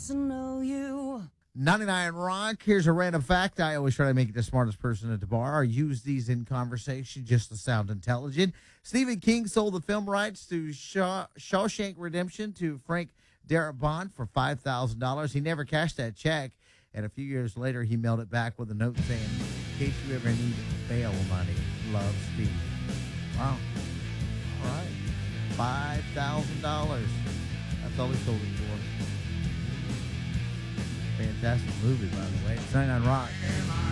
to know you. 99 Rock. Here's a random fact. I always try to make it the smartest person at the bar. I use these in conversation just to sound intelligent. Stephen King sold the film rights to Shawshank Redemption to Frank Darabont for $5,000. He never cashed that check, and a few years later, he mailed it back with a note saying, in case you ever need bail money, love, Steve. Wow. All right. $5,000. That's all he sold it for. Fantastic movie, by the way. It's 99 Rock.